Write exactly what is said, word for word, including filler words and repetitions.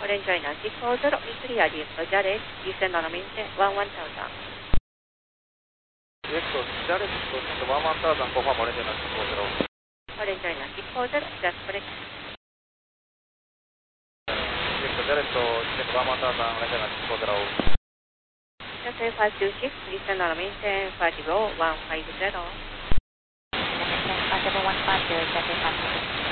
Orange China six four zero, clear the Jared, descend on a maintain one one thousand. Yes, so Jared, so one one thousand, confirm Orange China six four zero. Orange China six four zero, just correct. Yes, so Jared, so descend one one thousand, Orange China six four zero. Just five two six, descend on a maintain five zero one five zero. five zero one five zero, Jared five two six.